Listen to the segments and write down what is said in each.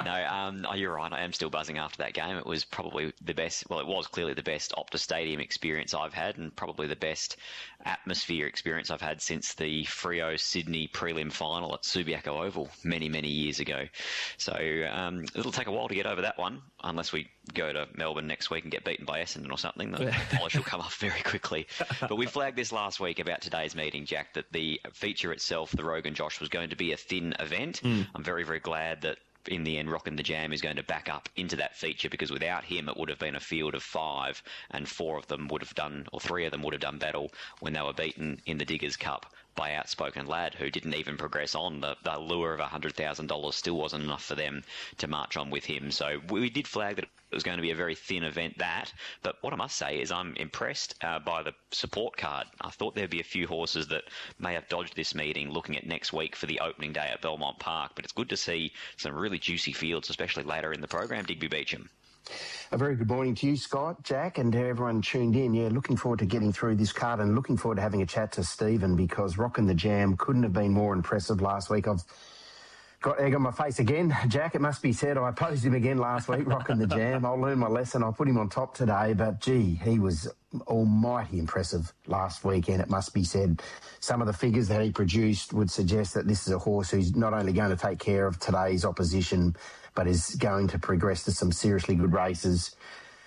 You're right. I am still buzzing after that game. It was probably the best. Well, it was clearly the best Optus Stadium experience I've had, and probably the best atmosphere experience I've had since the Freo Sydney prelim final at Subiaco Oval many, many years ago. So it'll take a while to get over that one, unless we go to Melbourne next week and get beaten by Essendon or something. The polish will come off very quickly. But we flagged this last week about today's meeting, Jack, that the feature itself, the Rogan Josh, was going to be a thin event. I'm very, very glad that in the end, Rockin' the Jam is going to back up into that feature, because without him, it would have been a field of 5, and 3 of them would have done battle when they were beaten in the Diggers Cup by Outspoken Lad, who didn't even progress on. The lure of $100,000 still wasn't enough for them to march on with him. So we did flag that it was going to be a very thin event, but what I must say is I'm impressed by the support card. I thought there'd be a few horses that may have dodged this meeting looking at next week for the opening day at Belmont Park, but it's good to see some really juicy fields, especially later in the program, Digby Beecham. A very good morning to you, Scott, Jack, and to everyone tuned in. Yeah, looking forward to getting through this card and looking forward to having a chat to Stephen, because Rockin' the Jam couldn't have been more impressive last week. I've got egg on my face again, Jack. It must be said, I opposed him again last week, Rockin' the Jam. I'll learn my lesson. I'll put him on top today, but gee, he was almighty impressive last weekend. It must be said, some of the figures that he produced would suggest that this is a horse who's not only going to take care of today's opposition, but is going to progress to some seriously good races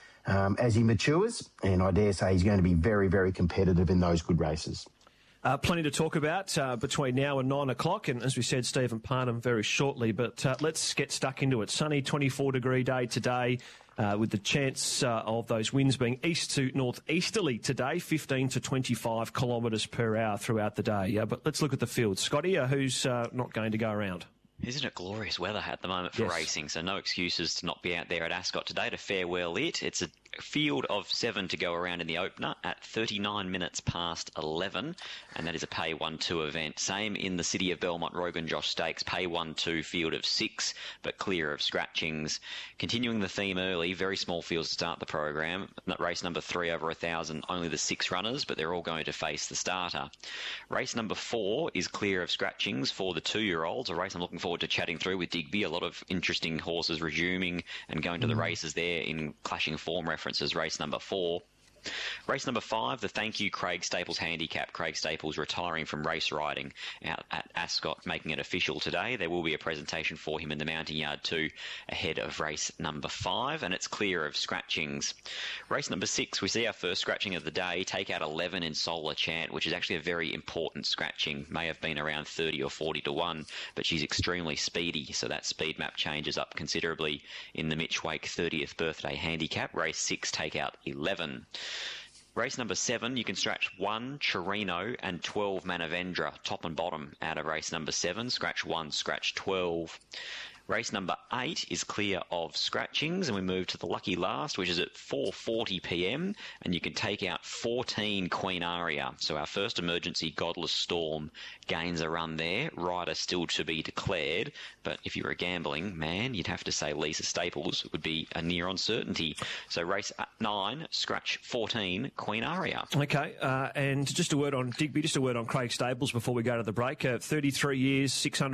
as he matures. And I dare say he's going to be very, very competitive in those good races. Plenty to talk about between now and 9 o'clock. And as we said, Stephen Parnham very shortly. But let's get stuck into it. Sunny 24-degree day today, with the chance of those winds being east to northeasterly today, 15 to 25 kilometres per hour throughout the day. But let's look at the field. Scotty, who's not going to go around? Isn't it glorious weather at the moment for racing? So no excuses to not be out there at Ascot today to fare well it. It's a field of 7 to go around in the opener at 39 minutes past 11, and that is a pay 1-2 event. Same in the City of Belmont Rogan Josh Stakes, pay 1-2, field of 6, but clear of scratchings. Continuing the theme early, very small fields to start the program. Race number 3 over 1,000, only the 6 runners, but they're all going to face the starter. Race number 4 is clear of scratchings for the 2-year-olds, a race I'm looking forward to chatting through with Digby. A lot of interesting horses resuming and going to the races there in clashing form references. Race number 4. Race number 5, the Thank You Craig Staples Handicap. Craig Staples retiring from race riding out at Ascot, making it official today. There will be a presentation for him in the mounting yard too, ahead of race number 5, and it's clear of scratchings. Race number 6, we see our first scratching of the day, take out 11 in Solar Chant, which is actually a very important scratching. May have been around 30 or 40 to 1, but she's extremely speedy, so that speed map changes up considerably in the Mitch Wake 30th birthday handicap. Race 6, take out 11. Race number 7, you can scratch 1, Chirino, and 12, Manavendra, top and bottom out of race number 7. Scratch 1, scratch 12. Race number 8 is clear of scratchings, and we move to the lucky last, which is at 4:40 p.m, and you can take out 14, Queen Aria. So our first emergency Godless Storm gains a run there. Rider still to be declared, but if you were a gambling man, you'd have to say Lisa Staples would be a near on certainty. So race 9, scratch 14, Queen Aria. Okay, and just a word on Digby, just a word on Craig Staples before we go to the break. 33 years,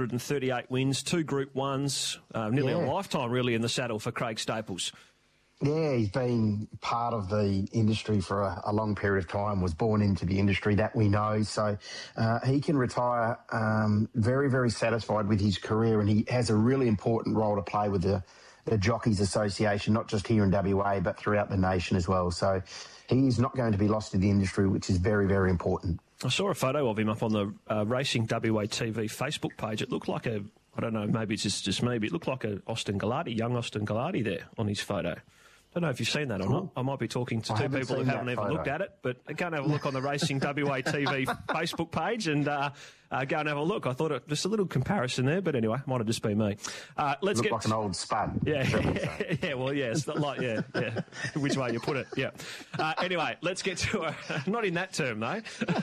638 wins, 2 Group 1s. Nearly a lifetime, really, in the saddle for Craig Staples. Yeah, he's been part of the industry for a long period of time, was born into the industry, that we know. So he can retire very, very satisfied with his career, and he has a really important role to play with the Jockeys Association, not just here in WA, but throughout the nation as well. So he is not going to be lost to the industry, which is very, very important. I saw a photo of him up on the Racing WA TV Facebook page. It looked like I don't know, maybe it's just me, but it looked like a Austin Galati, young Austin Galati there on his photo. I don't know if you've seen that or not. I might be talking to two people who haven't even looked at it, but go and have a look on the Racing WA TV Facebook page and go and have a look. I thought just a little comparison there, but anyway, might have just been me. Let's get like an old spud. Yeah, it's not like, which way you put it, yeah. Anyway, let's get to not in that term, though.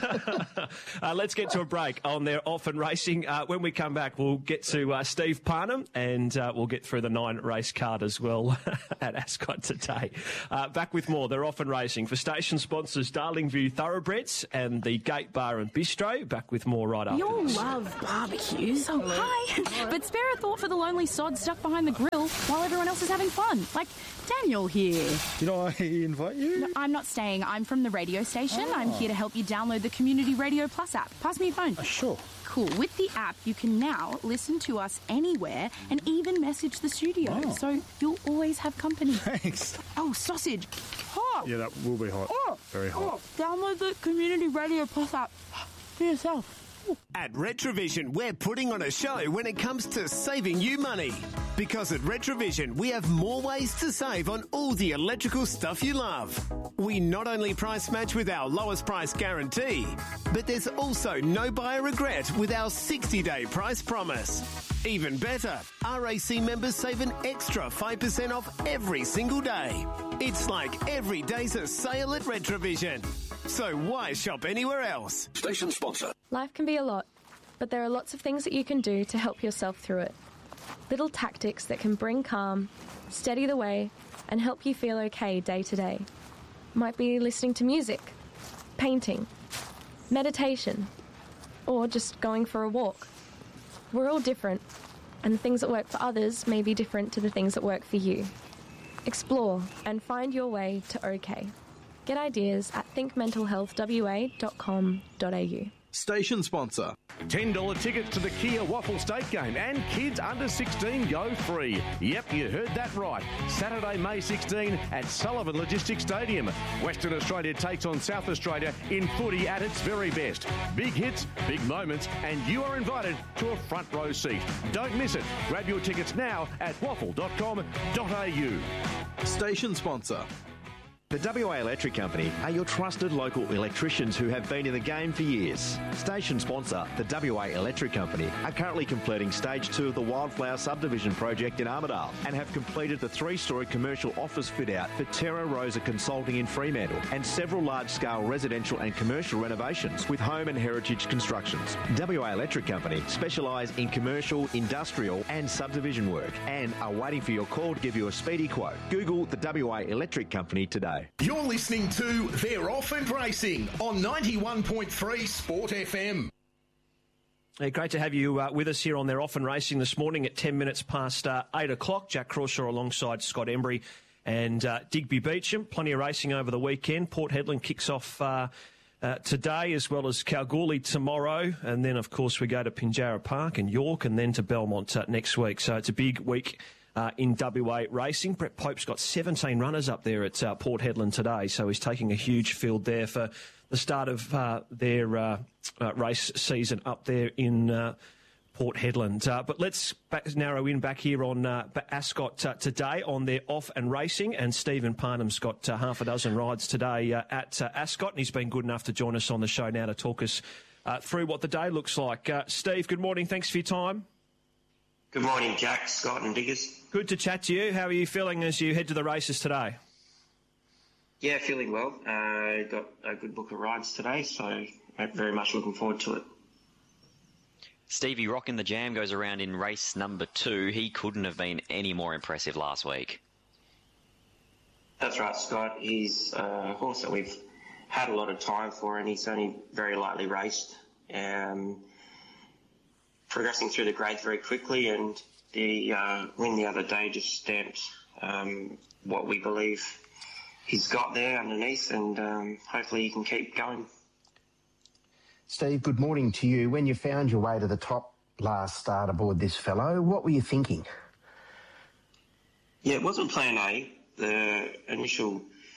Let's get to a break on their Off and Racing. When we come back, we'll get to Steve Parnham, and we'll get through the 9 race card as well at Ascot today. Back with more. They're Off and Racing for station sponsors Darling View Thoroughbreds and the Gate Bar and Bistro. Back with more right after. We all love barbecues. Oh, hi. But spare a thought for the lonely sod stuck behind the grill while everyone else is having fun. Like Daniel here. Did I invite you? No, I'm not staying. I'm from the radio station. I'm here to help you download the Community Radio Plus app. Pass me your phone. Sure. Cool. With the app, you can now listen to us anywhere and even message the studio. So you'll always have company. Thanks. Oh, sausage. Hot. Yeah, that will be hot. Very hot. Download the Community Radio Plus app for yourself. At Retrovision, we're putting on a show when it comes to saving you money. Because at Retrovision, we have more ways to save on all the electrical stuff you love. We not only price match with our lowest price guarantee, but there's also no buyer regret with our 60-day price promise. Even better, RAC members save an extra 5% off every single day. It's like every day's a sale at Retrovision. So why shop anywhere else? Station sponsor. Life can be a lot, but there are lots of things that you can do to help yourself through it. Little tactics that can bring calm, steady the way, and help you feel okay day to day. Might be listening to music, painting, meditation, or just going for a walk. We're all different, and the things that work for others may be different to the things that work for you. Explore and find your way to OK. Get ideas at thinkmentalhealthwa.com.au. Station sponsor. $10 tickets to the Kia Waffle State game and kids under 16 go free. Yep, you heard that right. Saturday, May 16 at Sullivan Logistics Stadium. Western Australia takes on South Australia in footy at its very best. Big hits, big moments, and you are invited to a front row seat. Don't miss it. Grab your tickets now at waffle.com.au. Station sponsor. The WA Electric Company are your trusted local electricians who have been in the game for years. Station sponsor, the WA Electric Company, are currently completing Stage 2 of the Wildflower Subdivision project in Armidale and have completed the 3-storey commercial office fit-out for Terra Rosa Consulting in Fremantle and several large-scale residential and commercial renovations with Home and Heritage Constructions. WA Electric Company specialise in commercial, industrial and subdivision work and are waiting for your call to give you a speedy quote. Google the WA Electric Company today. You're listening to They're Off and Racing on 91.3 Sport FM. Hey, great to have you with us here on They're Off and Racing this morning at 10 minutes past 8 o'clock. Jack Crawshaw alongside Scott Embry and Digby Beecham. Plenty of racing over the weekend. Port Hedland kicks off today, as well as Kalgoorlie tomorrow. And then, of course, we go to Pinjarra Park and York and then to Belmont next week. So it's a big week in WA racing. Brett Pope's got 17 runners up there at Port Hedland today, so he's taking a huge field there for the start of their race season up there in Port Hedland. But let's narrow in back here on Ascot today on their Off and Racing, and Stephen Parnham's got half a dozen rides today at Ascot, and he's been good enough to join us on the show now to talk us through what the day looks like. Steve, good morning. Thanks for your time. Good morning, Jack, Scott and Diggers. Good to chat to you. How are you feeling as you head to the races today? Yeah, feeling well. Got a good book of rides today, so I'm very much looking forward to it. Stevie Rockin' the Jam goes around in race number 2. He couldn't have been any more impressive last week. That's right, Scott. He's a horse that we've had a lot of time for, and he's only very lightly raced. Progressing through the grades very quickly, and the win the other day just stamped what we believe he's got there underneath, and hopefully he can keep going. Steve, good morning to you. When you found your way to the top last start aboard this fellow, what were you thinking? Yeah, it wasn't plan A. The initial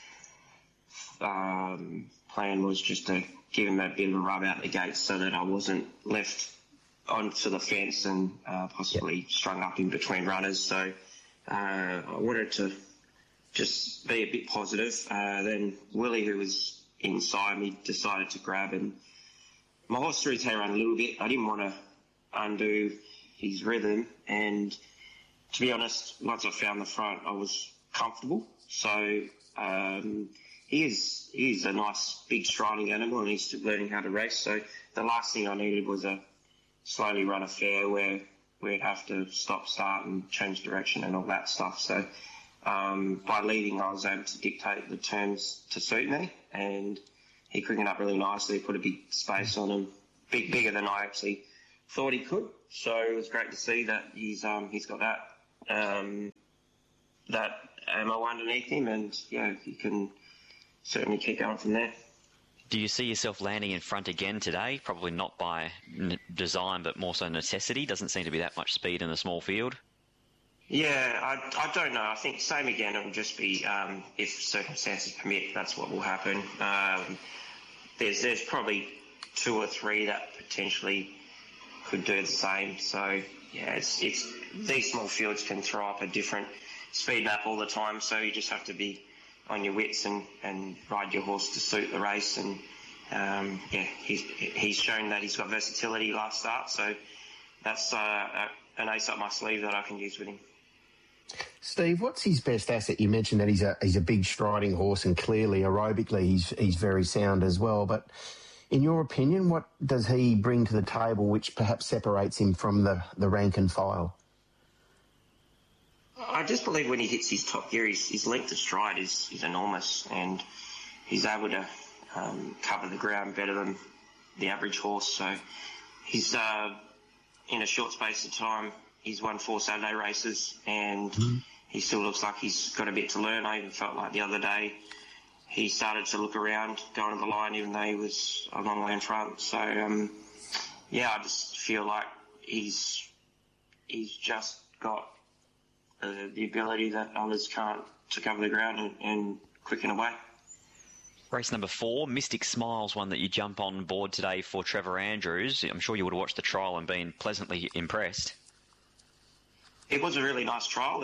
plan was just to give him a bit of a rub out the gate so that I wasn't left onto the fence and possibly strung up in between runners. So I wanted to just be a bit positive. Then Willie, who was inside me, decided to grab, and my horse threw his hair around a little bit. I didn't want to undo his rhythm, and to be honest, once I found the front, I was comfortable. So he is a nice big striding animal, and he's still learning how to race. So the last thing I needed was a slowly run affair where we'd have to stop, start and change direction and all that stuff. So by leading, I was able to dictate the turns to suit me, and he quickened up really nicely, put a big space on him, bigger than I actually thought he could. So it was great to see that he's got that ammo underneath him, and he can certainly keep going from there. Do you see yourself landing in front again today? Probably not by design, but more so necessity. Doesn't seem to be that much speed in the small field. Yeah, I don't know. I think same again. It'll just be if circumstances permit, that's what will happen. There's probably 2 or 3 that potentially could do the same. So it's these small fields can throw up a different speed map all the time. So you just have to be on your wits and ride your horse to suit the race. And he's shown that he's got versatility last start. So that's an ace up my sleeve that I can use with him. Steve, what's his best asset? You mentioned that he's a big striding horse, and clearly aerobically he's very sound as well. But in your opinion, what does he bring to the table which perhaps separates him from the rank and file? I just believe when he hits his top gear, his length of stride is enormous, and he's able to cover the ground better than the average horse. So he's in a short space of time, he's won 4 Saturday races, and he still looks like he's got a bit to learn. I even felt like the other day he started to look around going to the line, even though he was a long way in front. So I just feel like he's just got the ability that others can't to cover the ground and quicken away. Race number 4, Mystic Smiles, one that you jump on board today for Trevor Andrews. I'm sure you would have watched the trial and been pleasantly impressed. It was a really nice trial,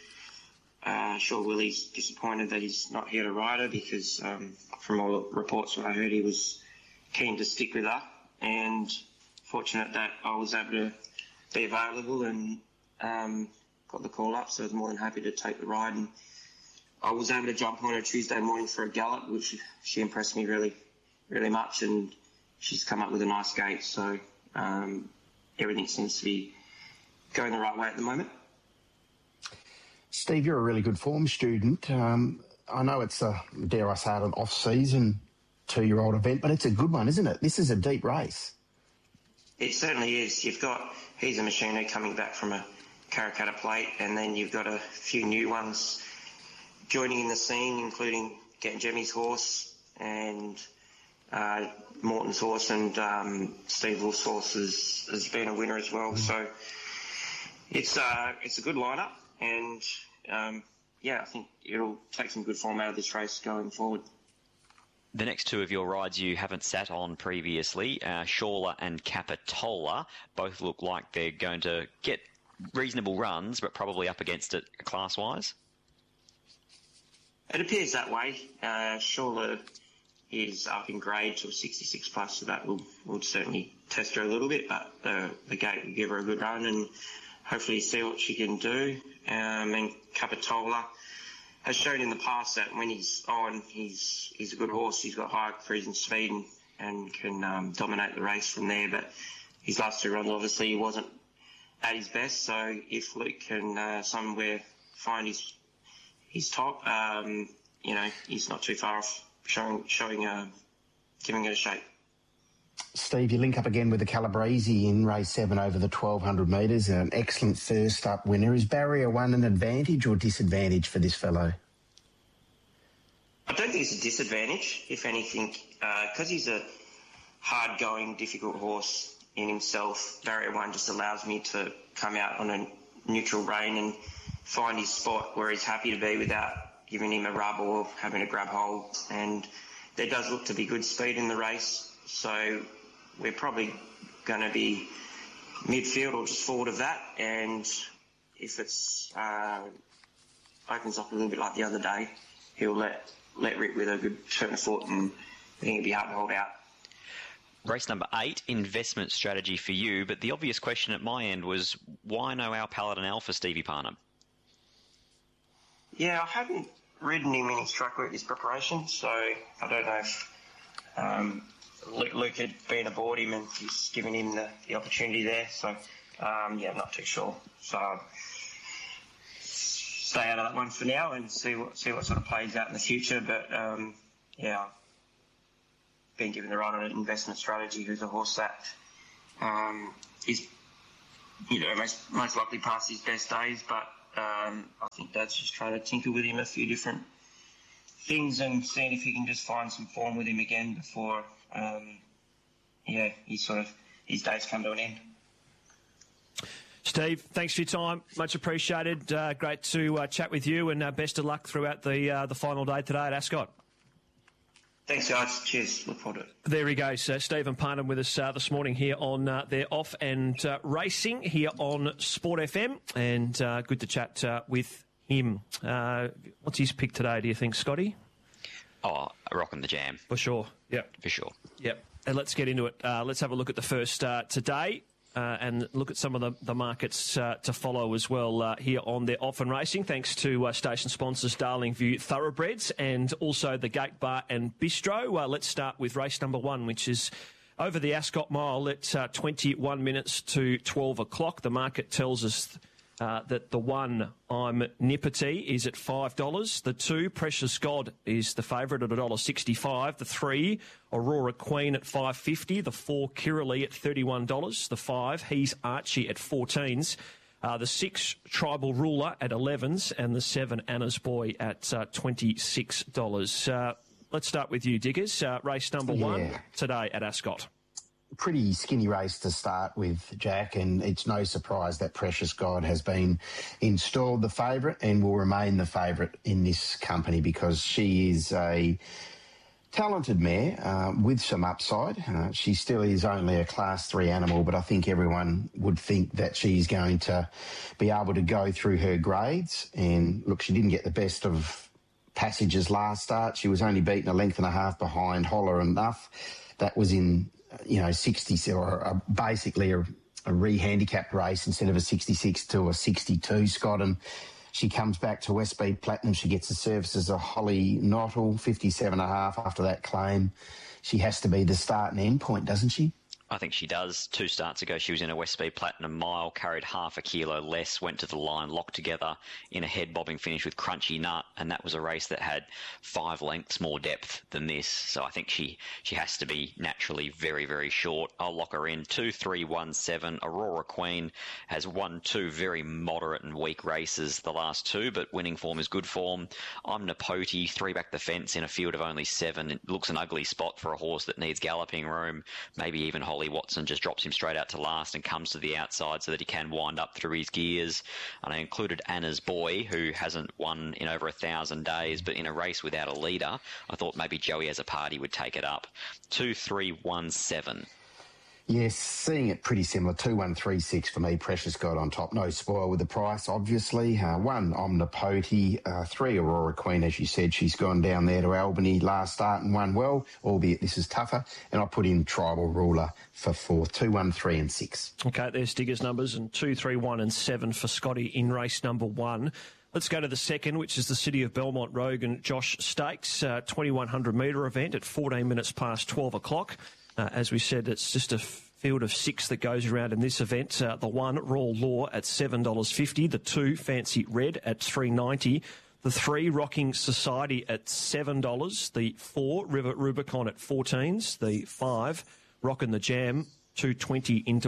and sure Willie's disappointed that he's not here to ride her, because from all the reports that I heard, he was keen to stick with her, and fortunate that I was able to be available and got the call up, so I was more than happy to take the ride. And I was able to jump on her Tuesday morning for a gallop, which she impressed me really, really much, and she's come up with a nice gait, so everything seems to be going the right way at the moment. Steve, you're a really good form student. I know it's dare I say it, an off-season 2-year-old event, but it's a good one, isn't it? This is a deep race. It certainly is. He's a machiner coming back from a Karrakatta plate, and then you've got a few new ones joining in the scene, including Get Jemmy's horse and Morton's horse, and Steve Wolf's horse has been a winner as well. So it's a good lineup, and I think it'll take some good form out of this race going forward. The next 2 of your rides you haven't sat on previously, Shawler and Capitola, both look like they're going to get reasonable runs, but probably up against it class-wise. It appears that way. Shawler is up in grade to a 66 plus, so that will certainly test her a little bit, but the gate will give her a good run and hopefully see what she can do. And Capitola has shown in the past that when he's on, he's a good horse. He's got high cruising speed and can dominate the race from there. But his last 2 runs, obviously, he wasn't at his best. So if Luke can somewhere find his top, he's not too far off giving it a shake. Steve, you link up again with the Calabrese in race 7 over the 1,200 metres. An excellent first up winner. Is barrier 1 an advantage or disadvantage for this fellow? I don't think it's a disadvantage, if anything, because he's a hard-going, difficult horse in himself. Barrier 1 just allows me to come out on a neutral rein and find his spot where he's happy to be without giving him a rub or having to grab hold. And there does look to be good speed in the race, so we're probably going to be midfield or just forward of that. And if it's opens up a little bit like the other day, he'll let rip with a good turn of foot, and I think it'll be hard to hold out. Race number 8, investment strategy for you, but the obvious question at my end was, why no Our Paladin Alpha, Stevie Parnham? Yeah, I haven't ridden him in his track work this preparation, so I don't know if Luke had been aboard him and he's given him the opportunity there. So, I'm not too sure. So, stay out of that one for now and see what sort of plays out in the future. But, I've been given the run on an investment strategy, who's a horse that he's most likely past his best days, but I think Dad's just trying to tinker with him a few different things and seeing if he can just find some form with him again before his days come to an end. Steve, thanks for your time. Much appreciated. Great to chat with you, and best of luck throughout the final day today at Ascot. Thanks, guys. Cheers. Look forward to it. There he goes. Stephen Parnham with us this morning here on their Off and Racing here on Sport FM, and good to chat with him. What's his pick today, do you think, Scotty? Oh, Rocking the Jam. For sure. Yep. For sure. Yep. And let's get into it. Let's have a look at the first today. And look at some of the markets to follow as well here on their Off and Racing, thanks to station sponsors Darling View Thoroughbreds and also the Gate Bar and Bistro. Let's start with race number 1, which is over the Ascot Mile at 21 minutes to 12 o'clock. The market tells us that the 1, I'm Nippity, is at $5. The 2, Precious God, is the favourite at $1.65. The 3, Aurora Queen at $5.50. The 4, Kiralee at $31. The 5, He's Archie at $14s. The 6, Tribal Ruler at $11s. And the 7, Anna's Boy at $26. Let's start with you, Diggers. Race number 1 today at Ascot. Pretty skinny race to start with, Jack, and it's no surprise that Precious God has been installed the favourite and will remain the favourite in this company because she is a talented mare with some upside. She still is only a Class 3 animal, but I think everyone would think that she's going to be able to go through her grades. And, look, she didn't get the best of passages last start. She was only beaten a length and a half behind Holler Enough. That was in 60 or basically a re-handicapped race instead of a 66 to a 62, Scott. And she comes back to West Speed Platinum. She gets the services of Holly Knottle, 57.5 after that claim. She has to be the start and end point, doesn't she? I think she does. 2 starts ago, she was in a West Speed Platinum Mile, carried half a kilo less, went to the line, locked together in a head-bobbing finish with Crunchy Nut, and that was a race that had 5 lengths more depth than this. So I think she has to be naturally very, very short. I'll lock her in. 2, 3, 1, 7. Aurora Queen has won 2 very moderate and weak races the last 2, but winning form is good form. I'm Napote, 3 back the fence in a field of only 7. It looks an ugly spot for a horse that needs galloping room. Maybe even Holly Watson just drops him straight out to last and comes to the outside so that he can wind up through his gears. And I included Anna's Boy, who hasn't won in over 1,000 days, but in a race without a leader, I thought maybe Joey as a party would take it up. 2, 3, 1, 7. Yes, seeing it pretty similar. 2, 1, 3, 6 for me. Precious God on top. No spoil with the price, obviously. 1, Omnipote. 3, Aurora Queen, as you said. She's gone down there to Albany last start and won well, albeit this is tougher. And I put in Tribal Ruler for 4. 2, 1, 3 and 6. Okay, there's Diggers' numbers, and 2, 3, 1 and 7 for Scotty in race number 1. Let's go to the second, which is the City of Belmont Rogue and Josh Stakes, 2,100 metre event at 14 minutes past 12 o'clock. As we said, it's just a field of 6 that goes around in this event. The 1, Raw Law, at $7.50. The 2, Fancy Red, at $3.90. The 3, Rocking Society, at $7. The 4, River Rubicon, at $14s. The 5, Rockin' the Jam, $2.20 into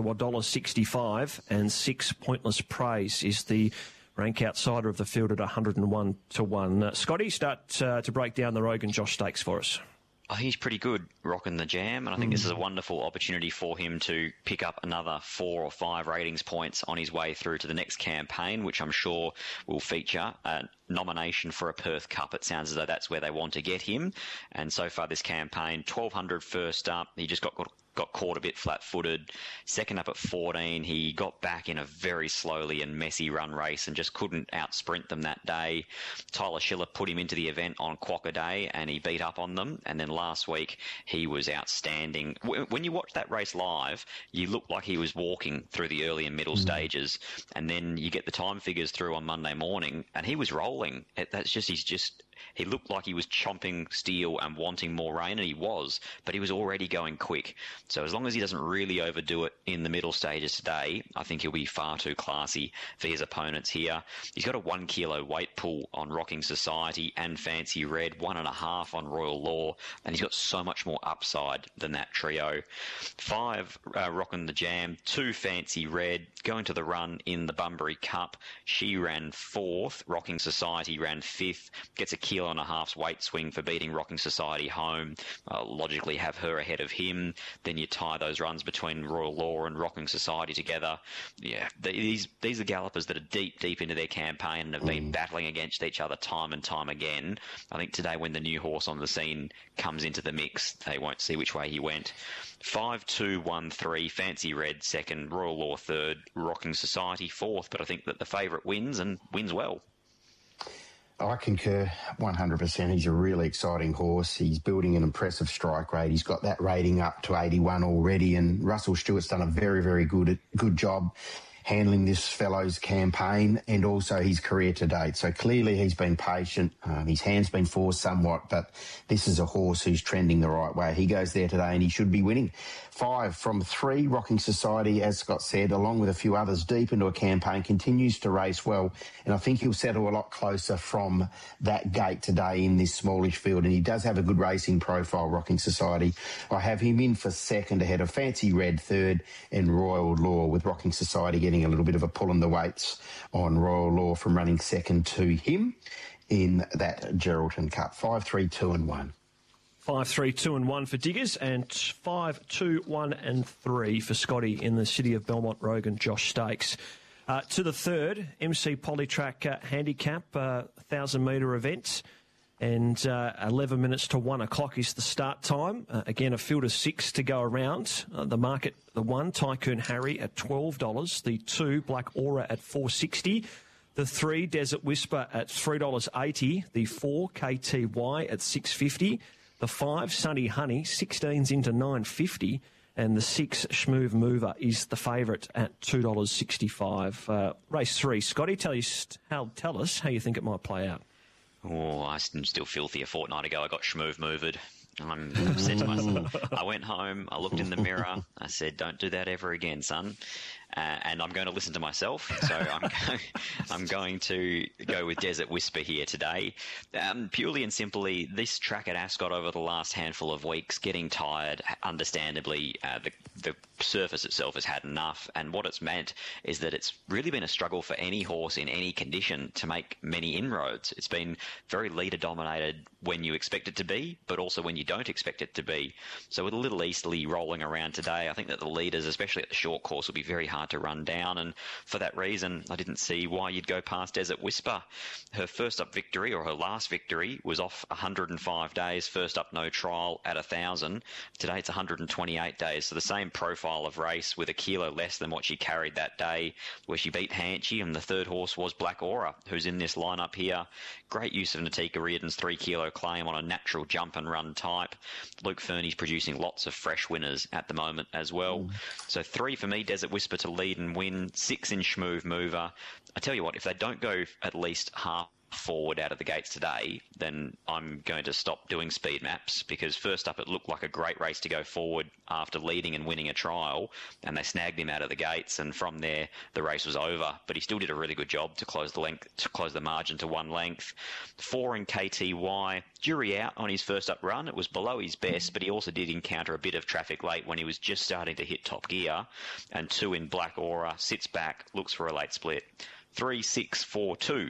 $1.65. And 6, Pointless Praise, is the rank outsider of the field at 101 to 1. Scotty, start to break down the Rogue and Josh Stakes for us. Oh, he's pretty good, Rocking the Jam, and I think this is a wonderful opportunity for him to pick up another 4 or 5 ratings points on his way through to the next campaign, which I'm sure will feature a nomination for a Perth Cup. It sounds as though that's where they want to get him. And so far this campaign, 1,200 first up, he just got caught a bit flat-footed. Second up at 14, he got back in a very slowly and messy run race and just couldn't out-sprint them that day. Tyler Schiller put him into the event on Quokka Day and he beat up on them. And then last week, he was outstanding. When you watch that race live, you look like he was walking through the early and middle stages. And then you get the time figures through on Monday morning and he was rolling. He's just he looked like he was chomping steel and wanting more rain, and he was, but he was already going quick. So as long as he doesn't really overdo it in the middle stages today, I think he'll be far too classy for his opponents here. He's got a 1 kilo weight pull on Rocking Society and Fancy Red, 1.5 on Royal Law, and he's got so much more upside than that trio. 5, Rocking the Jam, 2, Fancy Red, going to the run in the Bunbury Cup. She ran 4th, Rocking Society ran 5th, gets a 1.5 kilos weight swing for beating Rocking Society home. Logically have her ahead of him. Then you tie those runs between Royal Law and Rocking Society together. Yeah, these are gallopers that are deep into their campaign and have been battling against each other time and time again. I think today when the new horse on the scene comes into the mix, they won't see which way he went. 5, 2, 1, 3, Fancy Red 2nd, Royal Law 3rd, Rocking Society 4th, but I think that the favourite wins and wins well. I concur 100%. He's a really exciting horse. He's building an impressive strike rate. He's got that rating up to 81 already, and Russell Stewart's done a very, very good job handling this fellow's campaign and also his career to date. So clearly he's been patient. His hand's been forced somewhat, but this is a horse who's trending the right way. He goes there today and he should be winning. 5 from 3, Rocking Society, as Scott said, along with a few others deep into a campaign, continues to race well. And I think he'll settle a lot closer from that gate today in this smallish field. And he does have a good racing profile, Rocking Society. I have him in for 2nd ahead of Fancy Red 3rd and Royal Law, with Rocking Society getting a little bit of a pull in the weights on Royal Law from running 2nd to him in that Geraldton Cup. 5, 3, 2 and 1. 5, 3, 2 and 1 for Diggers, and 5, 2, 1 and 3 for Scotty in the City of Belmont Rogan Josh Stakes. To the 3rd, MC Polytrack Handicap, 1,000-metre event, and 11 minutes to 1 o'clock is the start time. Again, a field of 6 to go around. The market, the 1, Tycoon Harry at $12, the 2, Black Aura at $4.60, the 3, Desert Whisper at $3.80, the 4, KTY at $6.50, the 5, Sunny Honey, 16s into $9.50, and the 6, Schmoove Mover is the favourite at $2.65. Race 3, Scotty, tell us how you think it might play out. Oh, I'm still filthy. A fortnight ago, I got Schmoove Movered. I said to myself, I went home, I looked in the mirror, I said, don't do that ever again, son. And I'm going to listen to myself, so I'm going to go with Desert Whisper here today. Purely and simply, this track at Ascot over the last handful of weeks, getting tired, understandably, the surface itself has had enough, and what it's meant is that it's really been a struggle for any horse in any condition to make many inroads. It's been very leader-dominated when you expect it to be, but also when you don't expect it to be. So with a Little Easterly rolling around today, I think that the leaders, especially at the short course, will be very hard to run down, and for that reason, I didn't see why you'd go past Desert Whisper. Her first up victory, or her last victory, was off 105 days, first up no trial at 1,000. Today it's 128 days, so the same profile of race with a kilo less than what she carried that day, where she beat Hanchy, and the 3rd horse was Black Aura, who's in this lineup here. Great use of Natika Reardon's 3 kilo claim on a natural jump and run type. Luke Fernie's producing lots of fresh winners at the moment as well. So 3 for me, Desert Whisper to lead and win, 6 in Schmoove Mover. I tell you what, if they don't go at least half forward out of the gates today, then I'm going to stop doing speed maps, because first up it looked like a great race to go forward after leading and winning a trial, and they snagged him out of the gates, and from there the race was over. But he still did a really good job to close the margin to 1 length. 4 in KTY, jury out on his first up run. It was below his best, but he also did encounter a bit of traffic late when he was just starting to hit top gear. And 2 in Black Aura, sits back, looks for a late split. 3, 6, 4, 2.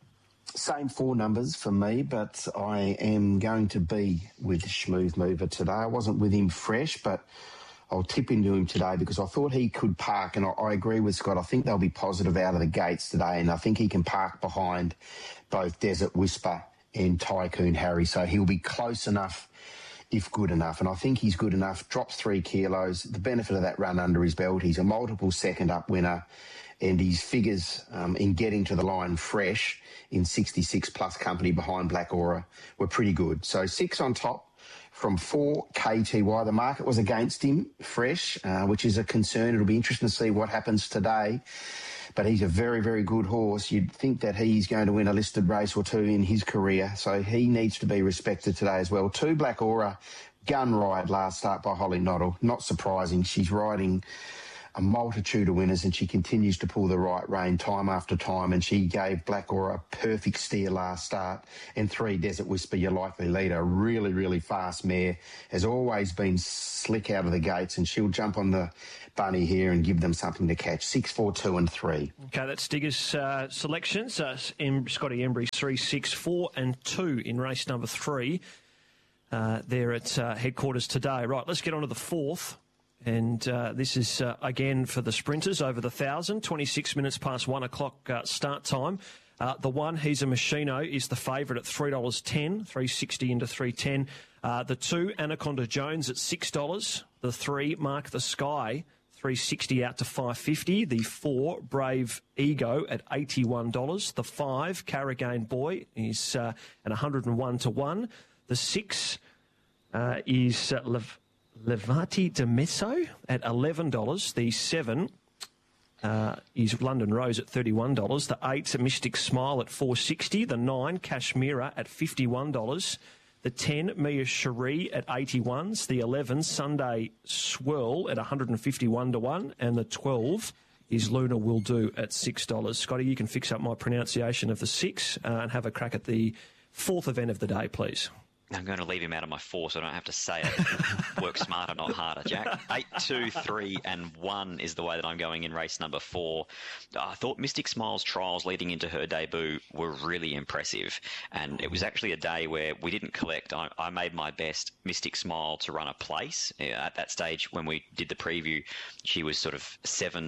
Same 4 numbers for me, but I am going to be with Schmoove Mover today. I wasn't with him fresh, but I'll tip into him today because I thought he could park, and I agree with Scott. I think they'll be positive out of the gates today, and I think he can park behind both Desert Whisper and Tycoon Harry, so he'll be close enough if good enough, and I think he's good enough. Drops 3 kilos, the benefit of that run under his belt. He's a multiple second-up winner, and his figures in getting to the line fresh in 66-plus company behind Black Aura were pretty good. So 6 on top from 4 KTY. The market was against him fresh, which is a concern. It'll be interesting to see what happens today. but he's a very, very good horse. You'd think that he's going to win a listed race or two in his career, so he needs to be respected today as well. 2 Black Aura, gun ride last start by Holly Noddle. Not surprising. She's riding a multitude of winners and she continues to pull the right rein time after time, and she gave Black Aura a perfect steer last start. And 3 Desert Whisper, your likely leader, really, really fast mare, has always been slick out of the gates, and she'll jump on the bunny here and give them something to catch. 6, 4, 2 and 3. Okay, that's Digger's selections. Scotty Embry 3, 6, 4 and 2 in race number 3 there at headquarters today. Right, let's get on to the 4th. And this is, again, for the sprinters over the 1,000, 26 minutes past 1 o'clock start time. The 1, He's a Machino, is the favourite at $3.10, $3.60 into $3.10. The 2, Anaconda Jones at $6. The 3, Mark the Sky, $3.60 out to $5.50. The 4, Brave Ego at $81. The 5, Carrigain Boy, is at 101 to 1. The 6 is Levati de Meso at $11. The 7 is London Rose at $31. The 8, Mystic Smile at $4.60. The 9, Kashmira at $51. The 10, Mia Cherie at $81. The 11, Sunday Swirl at $151 to 1. And the 12 is Luna Will Do at $6. Scotty, you can fix up my pronunciation of the 6 and have a crack at the 4th event of the day, please. I'm going to leave him out of my 4 so I don't have to say it. Work smarter, not harder, Jack. 8, 2, 3 and 1 is the way that I'm going in race number 4. I thought Mystic Smile's trials leading into her debut were really impressive. And it was actually a day where we didn't collect. I made my best Mystic Smile to run a place. At that stage, when we did the preview, she was sort of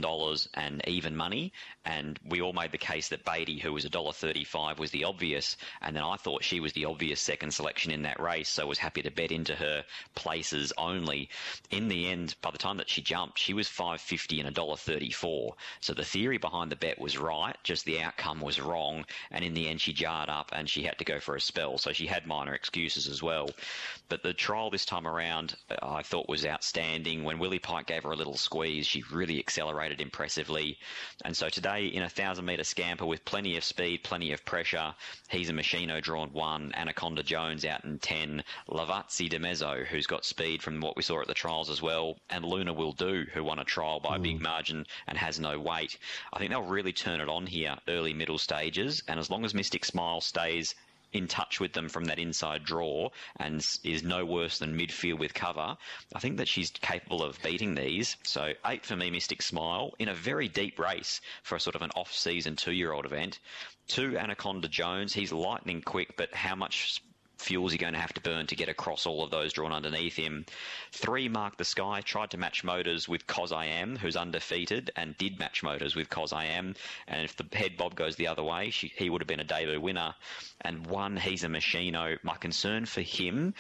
$7 and even money. And we all made the case that Beatty, who was $1.35, was the obvious. And then I thought she was the obvious second selection in that race, so I was happy to bet into her places only. In the end, by the time that she jumped, she was $5.50 and $1.34. So the theory behind the bet was right, just the outcome was wrong. And in the end, she jarred up and she had to go for a spell. So she had minor excuses as well. But the trial this time around, I thought was outstanding. When Willie Pike gave her a little squeeze, she really accelerated impressively. And so today, in a 1,000-metre scamper with plenty of speed, plenty of pressure, He's a Machino drawn 1, Anaconda Jones out in 10, Lavazzi de Mezzo, who's got speed from what we saw at the trials as well, and Luna Will Do, who won a trial by a big margin and has no weight. I think they'll really turn it on here, early, middle stages, and as long as Mystic Smile stays in touch with them from that inside draw and is no worse than midfield with cover, I think that she's capable of beating these. So 8 for me, Mystic Smile, in a very deep race for a sort of an off-season 2-year-old event. 2, Anaconda Jones, he's lightning quick, but how much fuel is he going to have to burn to get across all of those drawn underneath him? 3, Mark the Sky, tried to match motors with Cos I Am, who's undefeated, and did match motors with Cos I Am. And if the head bob goes the other way, he would have been a debut winner. And 1, He's a Machino. My concern for him,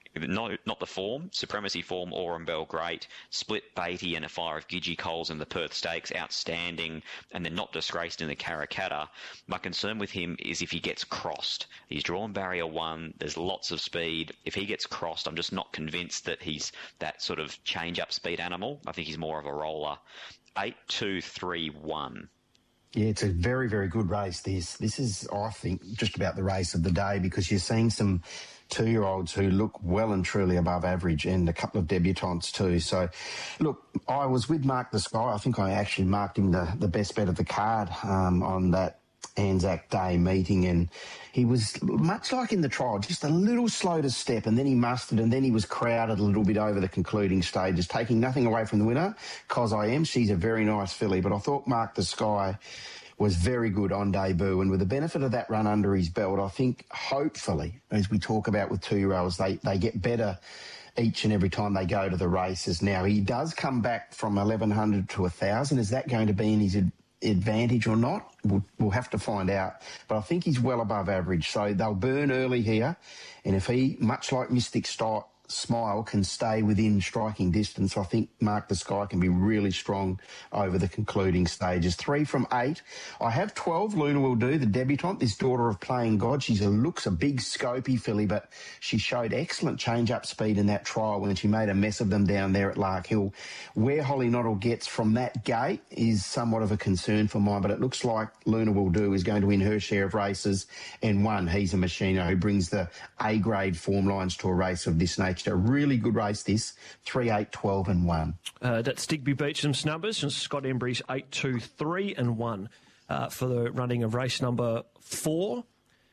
not the form, Supremacy form, Aurum Bell great, split Beatty and a fire of Gidgee Coles in the Perth Stakes, outstanding, and then not disgraced in the Karrakatta. My concern with him is if he gets crossed. He's drawn barrier 1, there's lots of speed. If he gets crossed, I'm just not convinced that he's that sort of change-up speed animal. I think he's more of a roller. 8, 2, 3, 1. Yeah, it's a very, very good race, this. This is, I think, just about the race of the day, because you're seeing some 2-year-olds who look well and truly above average, and a couple of debutantes too. So, look, I was with Mark the Sky. I think I actually marked him the best bet of the card on that Anzac Day meeting, and he was much like in the trial, just a little slow to step, and then he mustered, and then he was crowded a little bit over the concluding stages, taking nothing away from the winner, Cos I Am. She's a very nice filly, but I thought Mark the Sky was very good on debut, and with the benefit of that run under his belt, I think hopefully, as we talk about with 2-year-olds, they get better each and every time they go to the races. Now, he does come back from 1,100 to 1,000. Is that going to be in his advantage or not? We'll have to find out. But I think he's well above average. So they'll burn early here. And if he, much like Mystic Smile can stay within striking distance, I think Mark the Sky can be really strong over the concluding stages. 3 from 8. I have 12, Luna Will Do, the debutante, this daughter of Playing God. She looks a big scopy filly, but she showed excellent change-up speed in that trial when she made a mess of them down there at Lark Hill. Where Holly Noddle gets from that gate is somewhat of a concern for mine, but it looks like Luna Will Do is going to win her share of races and one. He's a Machino who brings the A-grade form lines to a race of this nature. A really good race this, 3, 8, 12 and 1. That's Digby Beecham's numbers and Scott Embry's 8, 2, 3 and 1 for the running of race number 4.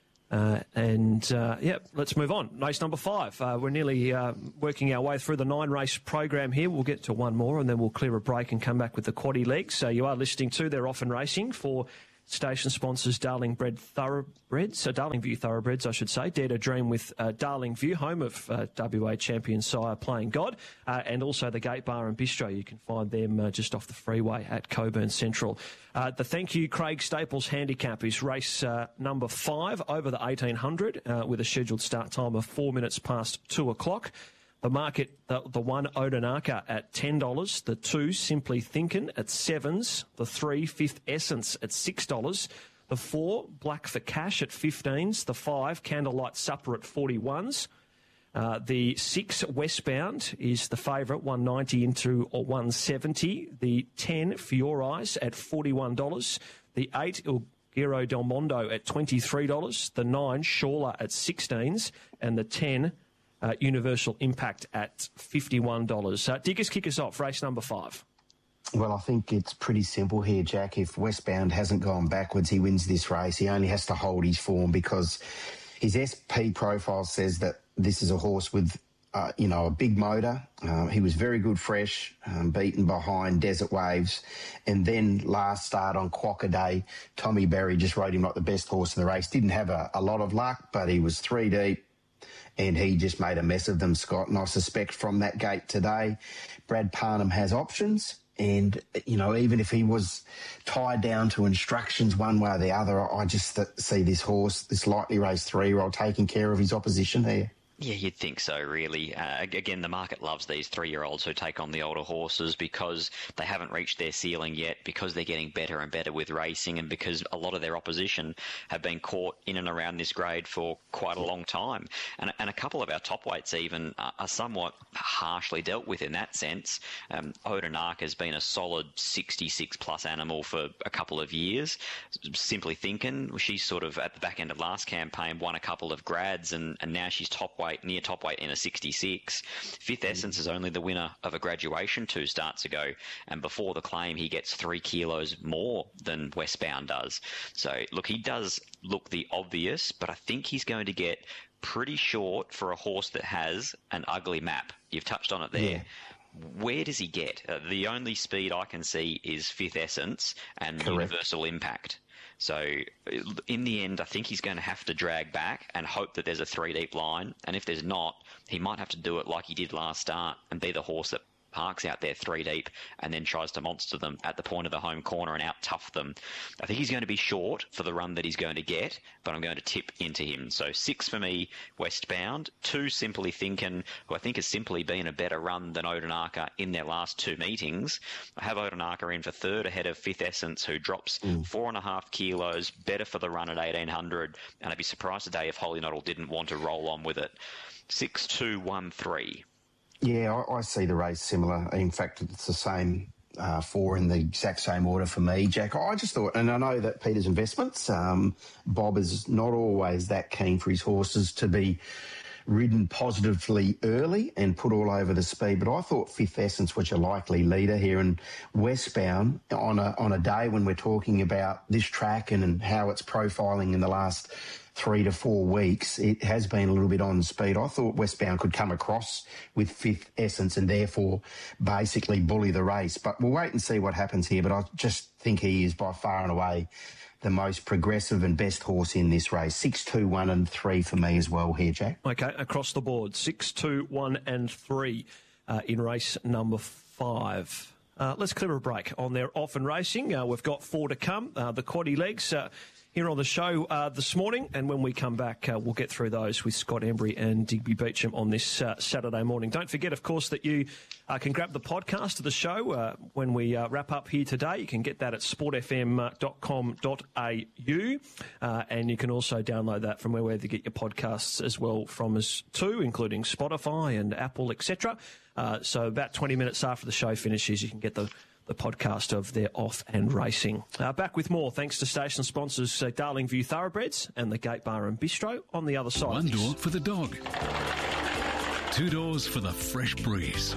Let's move on. Race number 5. We're nearly working our way through the 9-race program here. We'll get to one more and then we'll clear a break and come back with the quaddie legs. So you are listening to They're Often Racing for station sponsors Darlingview Thoroughbreds, I should say. Dare to Dream with Darlingview, home of WA champion sire Playing God, and also the Gate Bar and Bistro. You can find them just off the freeway at Coburn Central. The Thank You Craig Staples Handicap is race number 5 over the 1800 with a scheduled start time of 4 minutes past 2 o'clock. The market, the 1 Odinaka at $10, the 2 Simply Thinkin' at $7s, the 3 Fifth Essence at $6, the 4 Black for Cash at $15s, the 5 Candlelight Supper at $41s, the 6 Westbound is the favourite, $190 into or $170, the 10 For Your Eyes at $41, the 8 Il Giro del Mondo at $23, the 9 Shawler at $16s, and the 10 Universal Impact at $51. Diggers, kick us off, race number 5. Well, I think it's pretty simple here, Jack. If Westbound hasn't gone backwards, he wins this race. He only has to hold his form because his SP profile says that this is a horse with, a big motor. He was very good fresh, beaten behind Desert Waves. And then last start on Quokka Day, Tommy Berry just rode him like the best horse in the race. Didn't have a lot of luck, but he was 3 deep. And he just made a mess of them, Scott. And I suspect from that gate today, Brad Parnham has options. And, even if he was tied down to instructions one way or the other, I just see this horse, this lightly raced 3-year-old, taking care of his opposition here. Yeah, you'd think so, really. Again, the market loves these 3-year-olds who take on the older horses because they haven't reached their ceiling yet, because they're getting better and better with racing, and because a lot of their opposition have been caught in and around this grade for quite a long time. And a couple of our top weights even are somewhat harshly dealt with in that sense. Odinaka has been a solid 66-plus animal for a couple of years. Simply Thinkin', she's sort of at the back end of last campaign won a couple of grads, and now she's near top weight in a 66. Fifth Essence is only the winner of a graduation 2 starts ago, and before the claim he gets 3 kilos more than Westbound does. So look, he does look the obvious, but I think he's going to get pretty short for a horse that has an ugly map. You've touched on it there. Yeah. Where does he get? The only speed I can see is Fifth Essence and Correct. Universal Impact. So in the end, I think he's going to have to drag back and hope that there's a 3-deep line. And if there's not, he might have to do it like he did last start and be the horse that parks out there 3 deep and then tries to monster them at the point of the home corner and out-tough them. I think he's going to be short for the run that he's going to get, but I'm going to tip into him. So 6 for me, Westbound. 2, Simply Thinkin', who I think has simply been a better run than Odinaka in their last 2 meetings. I have Odinaka in for 3rd ahead of Fifth Essence, who drops 4.5 kilos, better for the run at 1800, and I'd be surprised today if Holly Noddle didn't want to roll on with it. 6, 2, 1, 3. Yeah, I see the race similar. In fact, it's the same 4 in the exact same order for me, Jack. I just thought, and I know that Peter's Investments, Bob is not always that keen for his horses to be ridden positively early and put all over the speed, but I thought Fifth Essence was a likely leader here, and Westbound on a day when we're talking about this track and how it's profiling in the last 3 to 4 weeks, it has been a little bit on speed. I thought Westbound could come across with Fifth Essence and therefore basically bully the race. But we'll wait and see what happens here. But I just think he is by far and away the most progressive and best horse in this race. 6, 2, 1 and 3 for me as well here, Jack. Okay, across the board, 6, 2, 1 and 3 in race number 5. Let's clear a break on Their Often Racing. We've got 4 to come. The quaddie legs. here on the show this morning. And when we come back, we'll get through those with Scott Embry and Digby Beecham on this Saturday morning. Don't forget, of course, that you can grab the podcast of the show when we wrap up here today. You can get that at sportfm.com.au, and you can also download that from wherever you get your podcasts as well from us too, including Spotify and Apple, etc. So about 20 minutes after the show finishes, you can get the podcast of their Off and Racing. Back with more, thanks to station sponsors Darlingview Thoroughbreds and the Gate Bar and Bistro on the other side. One door for the dog. 2 doors for the fresh breeze.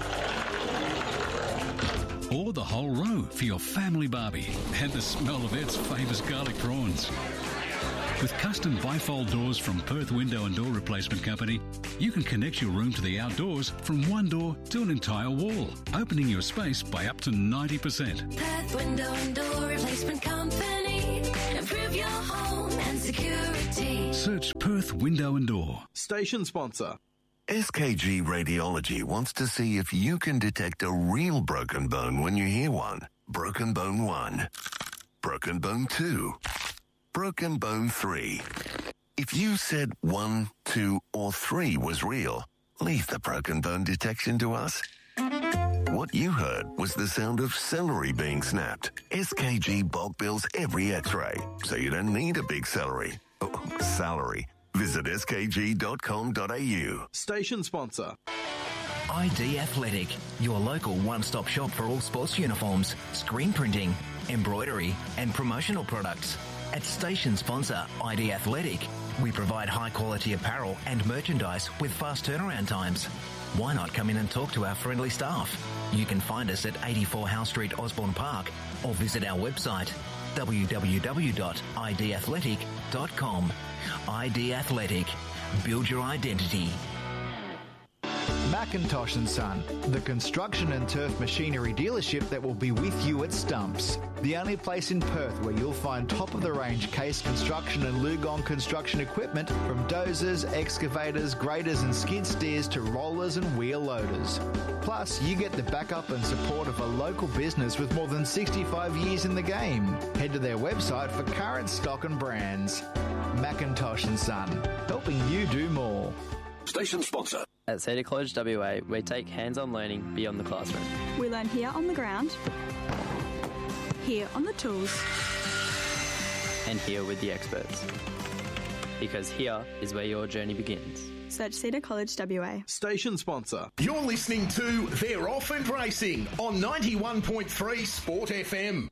Or the whole row for your family barbie and the smell of Ed's famous garlic prawns. With custom bifold doors from Perth Window and Door Replacement Company, you can connect your room to the outdoors from one door to an entire wall, opening your space by up to 90%. Perth Window and Door Replacement Company. Improve your home and security. Search Perth Window and Door. Station sponsor. SKG Radiology wants to see if you can detect a real broken bone when you hear one. Broken bone 1. Broken bone 2. Broken bone 3. If you said 1, 2, or 3 was real, leave the broken bone detection to us. What you heard was the sound of celery being snapped. SKG bulk bills every x-ray, so you don't need a big celery. Salary. Visit skg.com.au. Station sponsor. ID Athletic, your local one-stop shop for all sports uniforms, screen printing, embroidery and promotional products. At station sponsor ID Athletic, we provide high-quality apparel and merchandise with fast turnaround times. Why not come in and talk to our friendly staff? You can find us at 84 Howe Street, Osborne Park, or visit our website www.idathletic.com. ID Athletic. Build your identity. Macintosh & Son, the construction and turf machinery dealership that will be with you at Stumps. The only place in Perth where you'll find top-of-the-range Case construction and Lugong construction equipment, from dozers, excavators, graders and skid steers to rollers and wheel loaders. Plus, you get the backup and support of a local business with more than 65 years in the game. Head to their website for current stock and brands. Macintosh & Son, helping you do more. Station sponsor. At Cedar College WA, we take hands-on learning beyond the classroom. We learn here on the ground, here on the tools, and here with the experts. Because here is where your journey begins. Search Cedar College WA. Station sponsor. You're listening to They're Off and Racing on 91.3 Sport FM.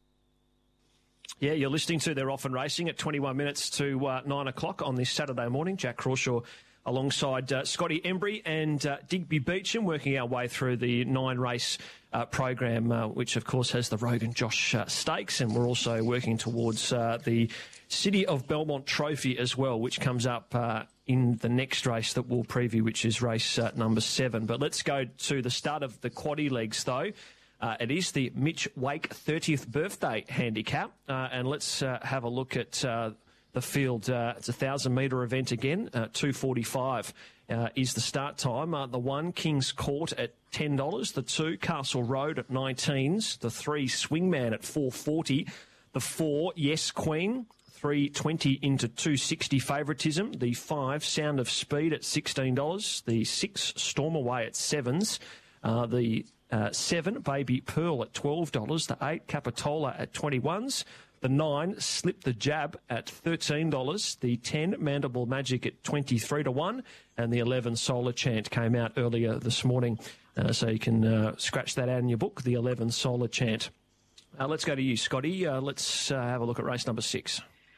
Yeah, you're listening to They're Off and Racing at 21 minutes to 9 o'clock on this Saturday morning. Jack Crawshaw alongside Scotty Embry and Digby Beecham, working our way through the 9-race program, which, of course, has the Rogan Josh Stakes. And we're also working towards the City of Belmont Trophy as well, which comes up in the next race that we'll preview, which is race number 7. But let's go to the start of the quaddie legs, though. It is the Mitch Wake 30th birthday handicap. And let's have a look at the field. It's a 1,000-metre event again. 2:45 is the start time. The 1, King's Court at $10. The 2, Castle Road at 19s. The 3, Swingman at $4.40. The 4, Yes Queen, $3.20 into $2.60 favouritism. The 5, Sound of Speed at $16. The 6, Storm Away at 7s. The 7, Baby Pearl at $12. The 8, Capitola at 21s. The 9, Slip the Jab at $13. The 10, Mandible Magic at 23-1. And the 11, Solar Chant came out earlier this morning. So you can scratch that out in your book, the 11, Solar Chant. Let's go to you, Scotty. Let's have a look at race number 6.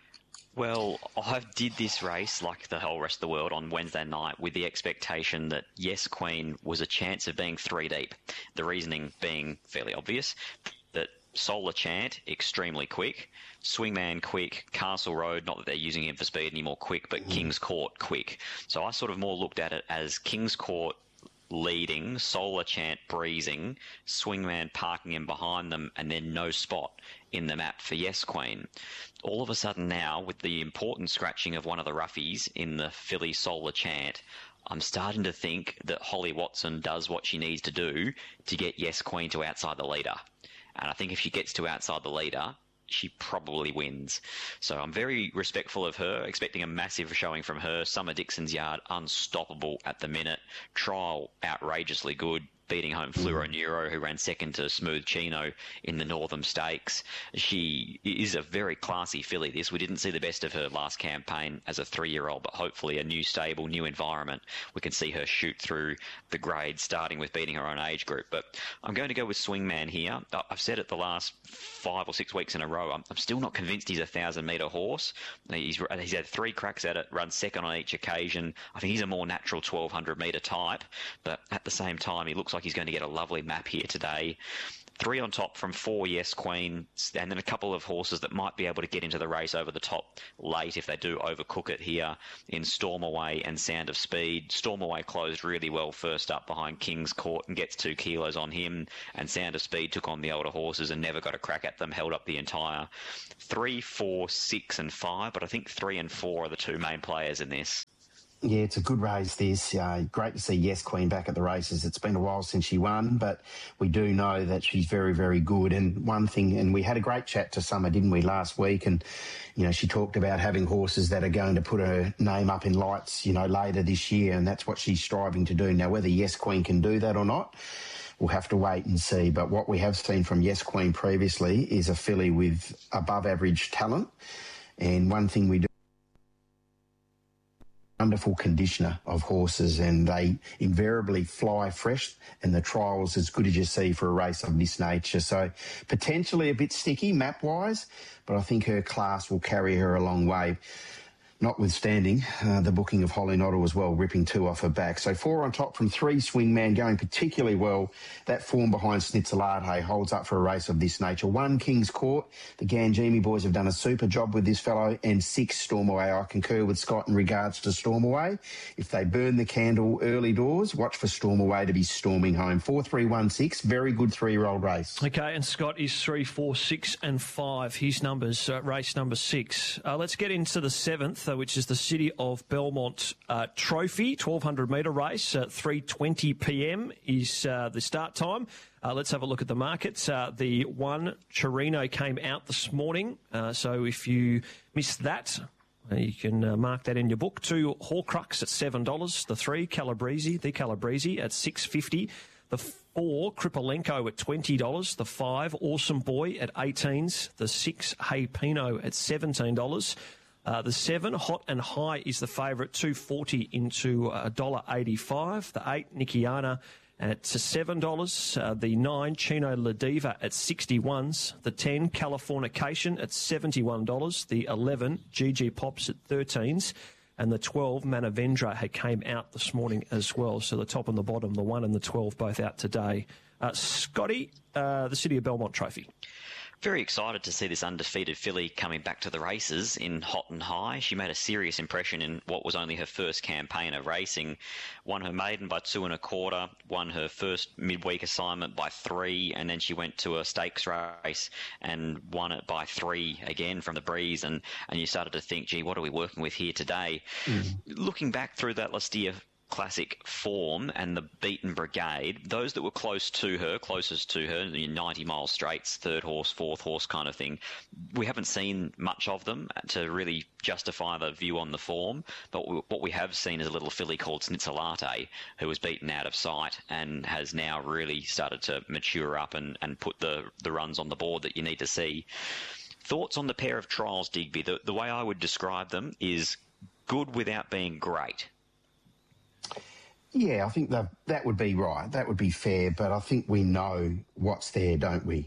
Well, I did this race, like the whole rest of the world, on Wednesday night with the expectation that Yes Queen was a chance of being 3 deep. The reasoning being fairly obvious, that Solar Chant, extremely quick. Swingman, quick. Castle Road, not that they're using him for speed anymore, quick, but King's Court, quick. So I sort of more looked at it as King's Court leading, Solar Chant breezing, Swingman parking him behind them, and then no spot in the map for Yes Queen. All of a sudden now, with the important scratching of one of the roughies in the filly Solar Chant, I'm starting to think that Holly Watson does what she needs to do to get Yes Queen to outside the leader. And I think if she gets to outside the leader, she probably wins. So I'm very respectful of her, expecting a massive showing from her. Summer Dixon's Yard, unstoppable at the minute. Trial, outrageously good, beating home Fluoro Neuro, who ran second to Smooth Chino in the Northern Stakes. She is a very classy filly, this. We didn't see the best of her last campaign as a 3-year-old, but hopefully a new stable, new environment, we can see her shoot through the grades, starting with beating her own age group. But I'm going to go with Swingman here. I've said it the last 5 or 6 weeks in a row. I'm still not convinced he's a 1,000-metre horse. He's had 3 cracks at it, run second on each occasion. I think he's a more natural 1,200-metre type, but at the same time, he looks like he's going to get a lovely map here today. 3 on top from 4 Yes Queen, and then a couple of horses that might be able to get into the race over the top late if they do overcook it here in Stormaway and Sound of Speed. Stormaway closed really well first up behind King's Court and gets 2 kilos on him, and Sound of Speed took on the older horses and never got a crack at them, held up the entire 3, 4, 6 and 5, but I think 3 and 4 are the 2 main players in this. Yeah, it's a good race, this. Great to see Yes Queen back at the races. It's been a while since she won, but we do know that she's very, very good. And one thing, and we had a great chat to Summer, didn't we, last week? And, you know, she talked about having horses that are going to put her name up in lights, you know, later this year, and that's what she's striving to do. Now, whether Yes Queen can do that or not, we'll have to wait and see. But what we have seen from Yes Queen previously is a filly with above-average talent. And one thing we do, wonderful conditioner of horses, and they invariably fly fresh, and the trial's as good as you see for a race of this nature. So potentially a bit sticky map-wise, but I think her class will carry her a long way, notwithstanding the booking of Holly Noddle as well, ripping 2 off her back. So 4 on top from 3, Swingman going particularly well. That form behind Snitzalade holds up for a race of this nature. 1, King's Court. The Ganjimi boys have done a super job with this fellow. And 6, Stormaway. I concur with Scott in regards to Stormaway. If they burn the candle early doors, watch for Stormaway to be storming home. 4, 3, 1, 6. Very good 3-year-old race. Okay, and Scott is 3, 4, 6 and 5. His numbers, race number 6. Let's get into the 7th, which is the City of Belmont Trophy, 1,200-metre race. 3:20 p.m. is the start time. Let's have a look at the markets. The 1, Chirino, came out this morning. So if you missed that, you can mark that in your book. 2, Horcrux at $7. The 3, Calabrese at $6.50. The 4, Kripolenko at $20. The 5, Awesome Boy at 18s. The 6, Hey Pino at $17. The 7, Hot and High, is the favourite, $2.40 into $1.85. The 8, Nikiana at $7. The 9, Chino Ladiva at 61s. The 10, Californication at $71. The 11, GG Pops at 13s. And the 12, Manavendra, came out this morning as well. So the top and the bottom, the 1 and the 12, both out today. Scotty, the City of Belmont Trophy. Very excited to see this undefeated filly coming back to the races in Hot and High. She made a serious impression in what was only her first campaign of racing. Won her maiden by 2 1/4, won her first midweek assignment by 3, and then she went to a stakes race and won it by 3 again from the breeze. And you started to think, gee, what are we working with here today? Looking back through that Lastia Classic form and the beaten brigade, those that were closest to her, the 90 mile straights, 3rd horse, 4th horse kind of thing, we haven't seen much of them to really justify the view on the form. But what we have seen is a little filly called Snitzalate, who was beaten out of sight and has now really started to mature up and put the runs on the board that you need to see. Thoughts on the pair of trials, Digby? The way I would describe them is good without being great. Yeah, I think that would be right. That would be fair, but I think we know what's there, don't we?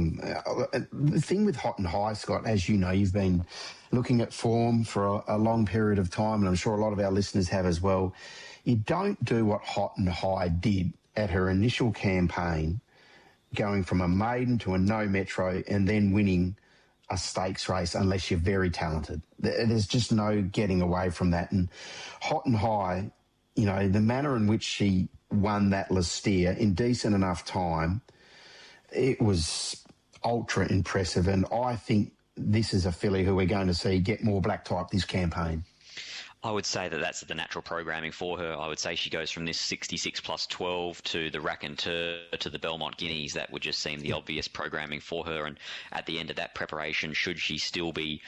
The thing with Hot and High, Scott, as you know, you've been looking at form for a long period of time, and I'm sure a lot of our listeners have as well. You don't do what Hot and High did at her initial campaign, going from a maiden to a no metro and then winning a stakes race unless you're very talented. There's just no getting away from that. And Hot and High, you know, the manner in which she won that Lastia in decent enough time, it was ultra impressive. And I think this is a filly who we're going to see get more black type this campaign. I would say that that's the natural programming for her. I would say she goes from this 66 plus 12 to the Raconteur to the Belmont Guineas. That would just seem the obvious programming for her. And at the end of that preparation, should she still be,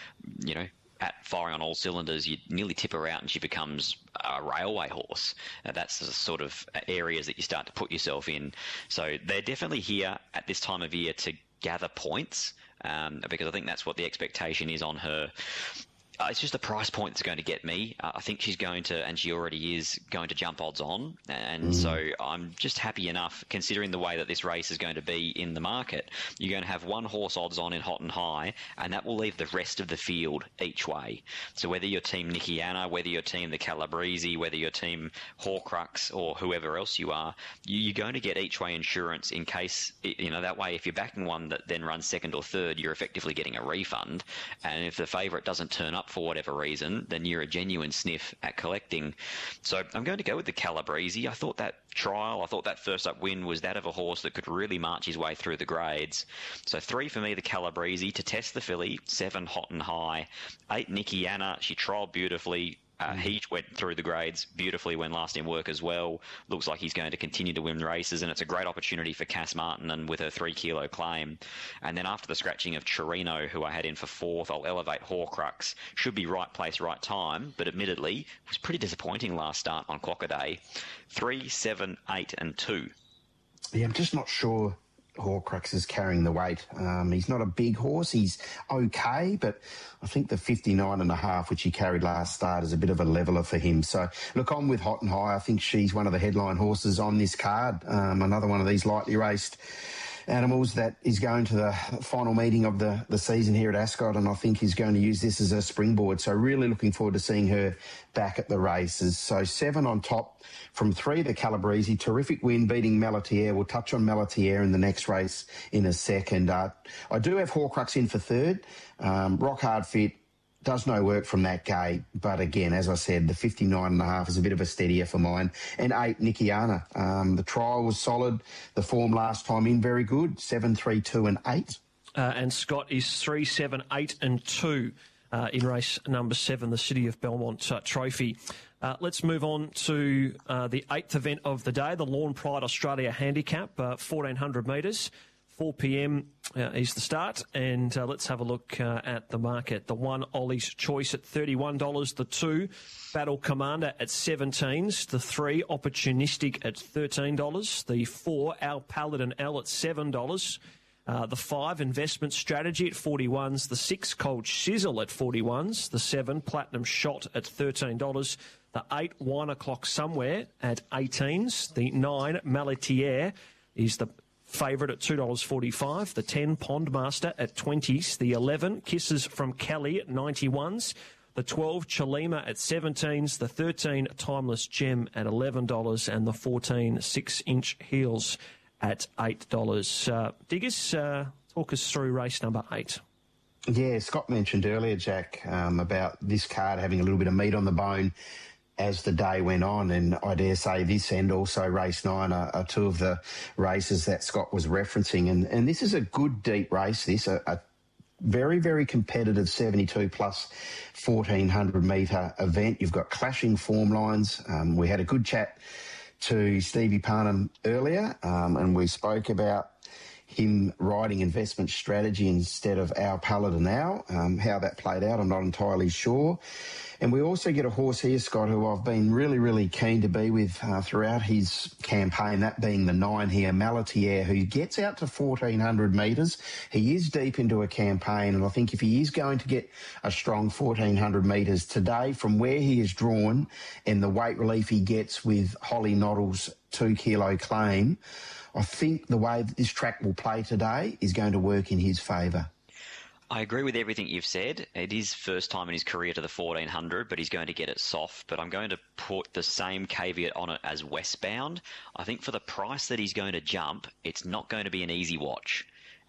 at firing on all cylinders, you nearly tip her out and she becomes a railway horse. That's the sort of areas that you start to put yourself in. So they're definitely here at this time of year to gather points, because I think that's what the expectation is on her. It's just the price point that's going to get me. I think she's going to, and she already is, going to jump odds on. And so I'm just happy enough, considering the way that this race is going to be in the market. You're going to have one horse odds on in Hot and High, and that will leave the rest of the field each way. So whether you're team Nikiana, whether you're team the Calabrese, whether you're team Horcrux or whoever else you are, you're going to get each way insurance in case, that way if you're backing one that then runs second or third, you're effectively getting a refund. And if the favourite doesn't turn up for whatever reason, then you're a genuine sniff at collecting. So I'm going to go with the Calabrese. I thought that first up win was that of a horse that could really march his way through the grades. So 3 for me, the Calabrese, to test the filly, 7 Hot and High, 8 Nikiana. She trialled beautifully. He went through the grades beautifully when last in work as well. Looks like he's going to continue to win races, and it's a great opportunity for Cass Martin and with her 3 kilo claim. And then after the scratching of Chirino, who I had in for 4th, I'll elevate Horcrux. Should be right place, right time, but admittedly was pretty disappointing last start on Clocker Day. 3, 7, 8 and 2. Yeah, I'm just not sure Horcrux is carrying the weight. He's not a big horse. He's okay, but I think the 59.5, which he carried last start, is a bit of a leveller for him. So, look, I'm with Hot and High. I think she's one of the headline horses on this card. Another one of these lightly raced animals that is going to the final meeting of the season here at Ascot, and I think he's going to use this as a springboard. So really looking forward to seeing her back at the races. So 7 on top from 3, the Calabrese. Terrific win, beating Malatier. We'll touch on Malatier in the next race in a second. I do have Horcrux in for 3rd. Rock Hard Fit. Does no work from that gate, but again, as I said, the 59.5 is a bit of a steadier for mine. And 8, Nikiana. The trial was solid. The form last time in, very good. 7, 3, 2 and 8. And Scott is 3, 7, 8 and 2 in race number 7, the City of Belmont Trophy. Let's move on to the 8th event of the day, the Lawn Pride Australia Handicap, 1,400 metres. 4 p.m. Is the start, and let's have a look at the market. The 1, Ollie's Choice at $31. The 2, Battle Commander at $17s. The 3, Opportunistic at $13. The 4, Our Paladin L at $7. The 5, Investment Strategy at $41s. The 6, Cold Sizzle at $41s. The 7, Platinum Shot at $13. The 8, Wine O'Clock Somewhere at $18s. The 9, Malatier is the favourite at $2.45. The 10, Pondmaster at $20s. The 11, Kisses from Kelly at $91s. The 12, Chalima at $17s. The 13, Timeless Gem at $11. And the 14, 6-inch Heels at $8. Diggers, talk us through race number 8. Yeah, Scott mentioned earlier, Jack, about this card having a little bit of meat on the bone as the day went on, and I dare say this and also race 9 are 2 of the races that Scott was referencing. And this is a good deep race, a very, very competitive 72 plus 1,400 metre event. You've got clashing form lines. We had a good chat to Stevie Parnham earlier, and we spoke about him riding Investment Strategy instead of Our Paladin Now. How that played out, I'm not entirely sure. And we also get a horse here, Scott, who I've been really, really keen to be with throughout his campaign, that being the 9 here, Malatier, who gets out to 1,400 metres. He is deep into a campaign, and I think if he is going to get a strong 1,400 metres today, from where he is drawn and the weight relief he gets with Holly Noddle's 2 kilo claim, I think the way that this track will play today is going to work in his favour. I agree with everything you've said. It is first time in his career to the 1,400, but he's going to get it soft. But I'm going to put the same caveat on it as Westbound. I think for the price that he's going to jump, it's not going to be an easy watch.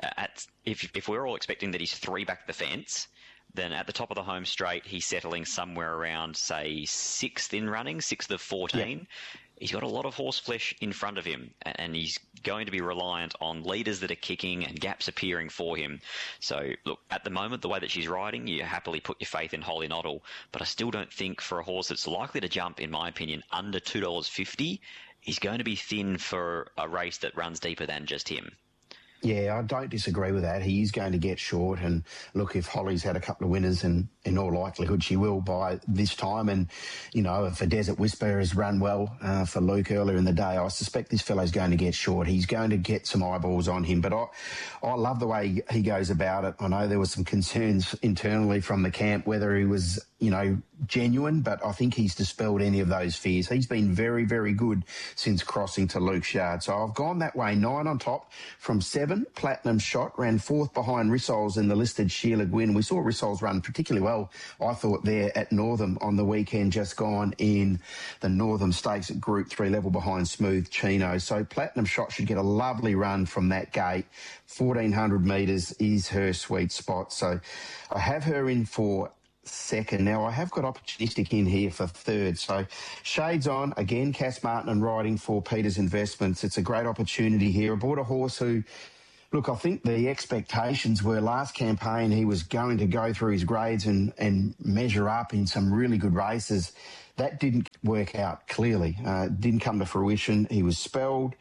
If we're all expecting that he's 3 back the fence, then at the top of the home straight, he's settling somewhere around, say, 6th in running, 6th of 14. Yeah. he's got a lot of horse flesh in front of him, and he's going to be reliant on leaders that are kicking and gaps appearing for him. So, look, at the moment, the way that she's riding, you happily put your faith in Holly Noddle, but I still don't think for a horse that's likely to jump, in my opinion, under $2.50, he's going to be thin for a race that runs deeper than just him. Yeah, I don't disagree with that. He is going to get short. And look, if Holly's had a couple of winners, and in all likelihood she will by this time, and, you know, if a Desert Whisper has run well for Luke earlier in the day, I suspect this fellow's going to get short. He's going to get some eyeballs on him. But I love the way he goes about it. I know there were some concerns internally from the camp whether he was, you know, genuine, but I think he's dispelled any of those fears. He's been very, very good since crossing to Luke's yard. So I've gone that way, 9 on top from 7. Platinum Shot ran 4th behind Rissoles in the listed Sheila Gwynn. We saw Rissoles run particularly well, I thought, there at Northam on the weekend just gone in the Northam Stakes at Group 3 level behind Smooth Chino. So Platinum Shot should get a lovely run from that gate. 1,400 metres is her sweet spot. So I have her in for second. Now, I have got Opportunistic in here for third. So shades on. Again, Cass Martin and riding for Peters Investments. It's a great opportunity here. I bought a horse who, look, I think the expectations were last campaign he was going to go through his grades and measure up in some really good races. That didn't work out, clearly. Didn't come to fruition. He was spelled.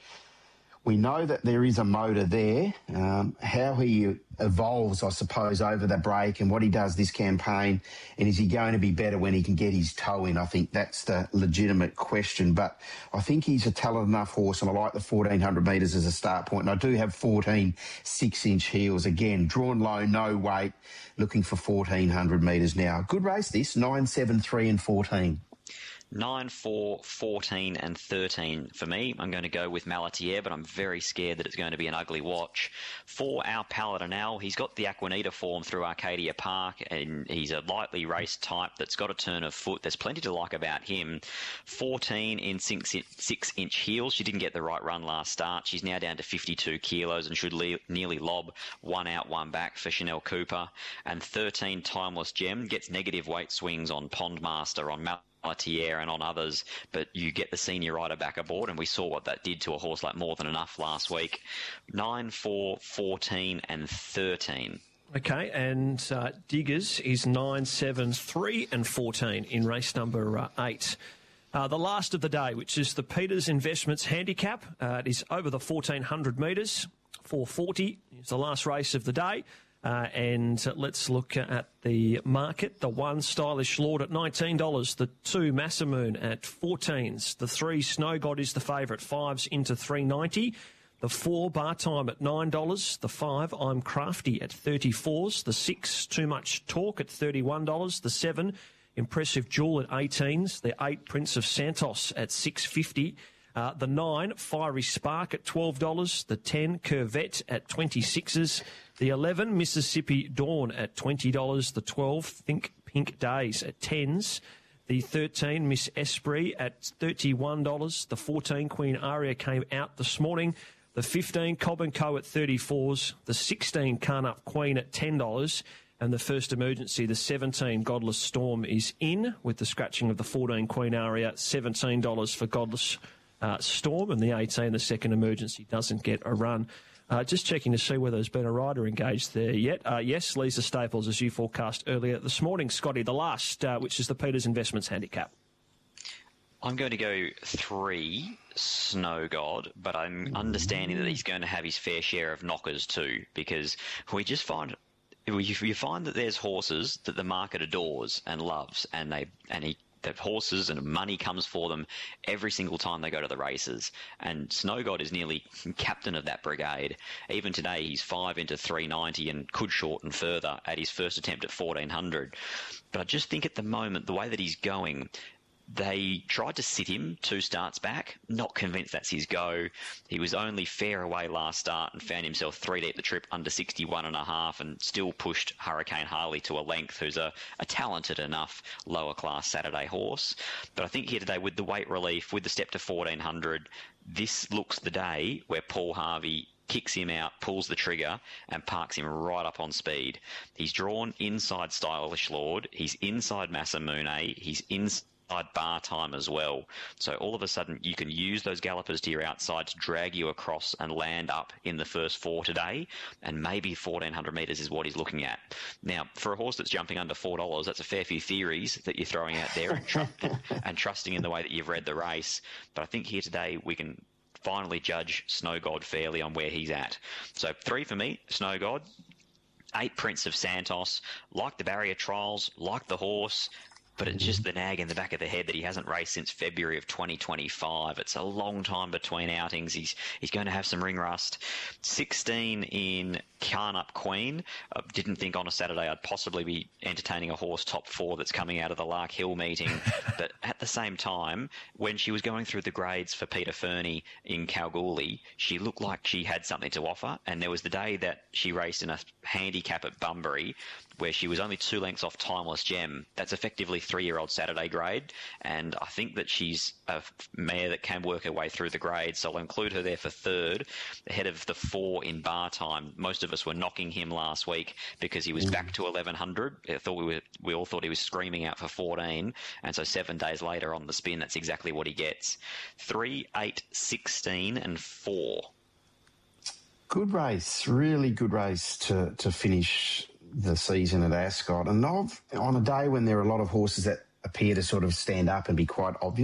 We know that there is a motor there. How he evolves, I suppose, over the break and what he does this campaign, and is he going to be better when he can get his toe in? I think that's the legitimate question. But I think he's a talented enough horse, and I like the 1,400 metres as a start point. And I do have 14 6-inch heels. Again, drawn low, no weight, looking for 1,400 metres now. Good race this, 9, 7, 3 and 14. 9, 4, 14 and 13 for me. I'm going to go with Malatier, but I'm very scared that it's going to be an ugly watch. For our Paladinal, he's got the Aquinnita form through Arcadia Park, and he's a lightly raced type that's got a turn of foot. There's plenty to like about him. 14 in 6-inch heels. She didn't get the right run last start. She's now down to 52 kilos and should nearly lob 1 out, 1 back for Chanel Cooper. And 13, Timeless Gem, gets negative weight swings on Pondmaster, on Malatier and on others, but you get the senior rider back aboard, and we saw what that did to a horse like More Than Enough last week. 9, 4, 14 and 13. Okay, and Diggers is 9, 7, 3 and 14 in race number 8. The last of the day, which is the Peters Investments Handicap. It is over the 1,400 metres. 440 is the last race of the day. And let's look at the market. The 1, Stylish Lord at $19. The 2, Massamoon at 14s. The 3, Snow God is the favourite, 5s into $3.90. The 4, Bar Time at $9. The 5, I'm Crafty at $34s. The 6, Too Much Talk at $31. The 7, Impressive Jewel at $18s. The 8, Prince of Santos at $6.50. The 9, Fiery Spark at $12. The 10, Curvette at $26s. The 11, Mississippi Dawn at $20. The 12, Think Pink Days at 10s. The 13, Miss Esprit at $31. The 14, Queen Aria came out this morning. The 15, Cobb & Co at $34s. The 16, Carnup Queen at $10. And the first emergency, the 17, Godless Storm, is in with the scratching of the 14, Queen Aria, $17 for Godless Storm. And the 18, the second emergency, doesn't get a run. Just checking to see whether there's been a rider engaged there yet. Yes, Lisa Staples, as you forecast earlier this morning. Scotty, the last, which is the Peters Investments Handicap. I'm going to go 3, Snow God, but I'm understanding that he's going to have his fair share of knockers too, because we just find... You find that there's horses that the market adores and loves, and the horses and money comes for them every single time they go to the races. And Snow God is nearly captain of that brigade. Even today, he's 5 into $3.90 and could shorten further at his first attempt at 1,400. But I just think at the moment, the way that he's going, they tried to sit him 2 starts back. Not convinced that's his go. He was only fair away last start and found himself 3 deep the trip under 61.5 and still pushed Hurricane Harley to a length, who's a talented enough lower class Saturday horse. But I think here today, with the weight relief, with the step to 1,400, this looks the day where Paul Harvey kicks him out, pulls the trigger, and parks him right up on speed. He's drawn inside Stylish Lord. He's inside Massamoon. He's bar time as well. So all of a sudden you can use those gallopers to your outside to drag you across and land up in the first 4 today, and maybe 1,400 metres is what he's looking at. Now, for a horse that's jumping under $4, that's a fair few theories that you're throwing out there and trusting in the way that you've read the race. But I think here today we can finally judge Snow God fairly on where he's at. So 3 for me, Snow God. 8, Prince of Santos. Like the barrier trials, like the horse, but it's just the nag in the back of the head that he hasn't raced since February of 2025. It's a long time between outings. He's going to have some ring rust. 16 in Carnup Queen. Didn't think on a Saturday I'd possibly be entertaining a horse top 4 that's coming out of the Lark Hill meeting. But at the same time, when she was going through the grades for Peter Fernie in Kalgoorlie, she looked like she had something to offer. And there was the day that she raced in a handicap at Bunbury, where she was only 2 lengths off Timeless Gem. That's effectively 3-year-old Saturday grade, and I think that she's a mare that can work her way through the grade, so I'll include her there for 3rd, ahead of the 4 in bar time. Most of us were knocking him last week because he was back to 1,100. We all thought he was screaming out for 14, and so 7 days later on the spin, that's exactly what he gets. 3, 8, 16 and 4. Good race, really good race to finish the season at Ascot. And on a day when there are a lot of horses that appear to sort of stand up and be quite obvious,